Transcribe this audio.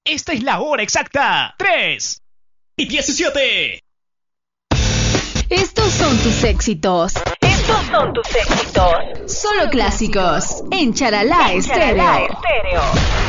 Esta es la hora exacta. 3:17. Estos son tus éxitos. Estos son tus éxitos. Solo clásicos en Charalá Estéreo.